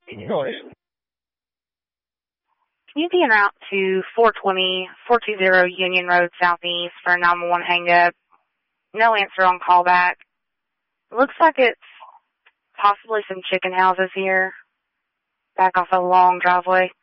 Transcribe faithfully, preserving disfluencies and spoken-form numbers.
Noise. Can you be en route to four twenty, four twenty Union Road Southeast for a nine one one hang-up? No answer on callback. Looks like it's possibly some chicken houses here. Back off a long driveway.